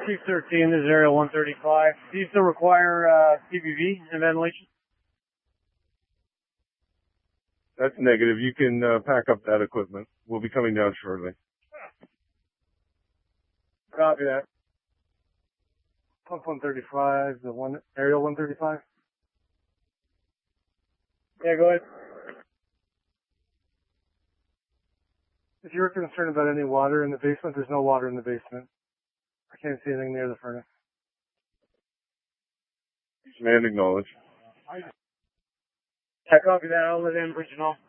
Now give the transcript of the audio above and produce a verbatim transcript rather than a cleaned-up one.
Chief thirteen, this is Area one thirty-five. Do you still require uh, C B V and ventilation? That's negative. You can uh, pack up that equipment. We'll be coming down shortly. Copy that. Pump one thirty-five, the one, Area one thirty-five? Yeah, go ahead. If you're concerned about any water in the basement, there's no water in the basement. I can't see anything near the furnace. Command acknowledge. I copy that. I'll let Enbridge know.